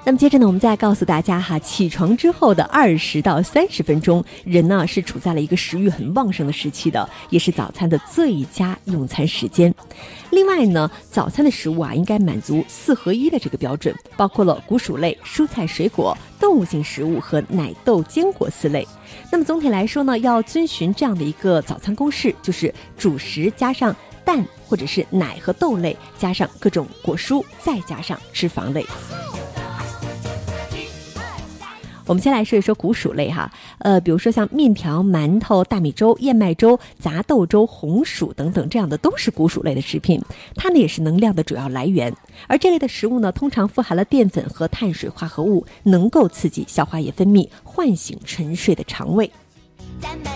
那么接着呢，我们再告诉大家哈，起床之后的20到30分钟，人呢是处在了一个食欲很旺盛的时期的，也是早餐的最佳用餐时间。另外呢，早餐的食物啊，应该满足4合1的这个标准，包括了谷薯类、蔬菜水果、动物性食物和奶豆坚果4类。那么总体来说呢，要遵循这样的一个早餐公式，就是主食加上蛋或者是奶和豆类，加上各种果蔬，再加上脂肪类。我们先来说一说谷薯类哈，比如说像面条、馒头、大米粥、燕麦粥、杂豆粥、红薯等等，这样的都是谷薯类的食品，它呢也是能量的主要来源。而这类的食物呢，通常富含了淀粉和碳水化合物，能够刺激消化液分泌，唤醒沉睡的肠胃。